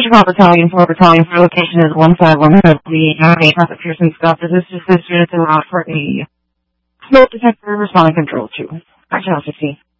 Wichita Battalion, 4 Battalion, 4 location is 1517 Army, Prophet Pearson Scott. This is units in route for a smoke detector responding control 2. Action 15.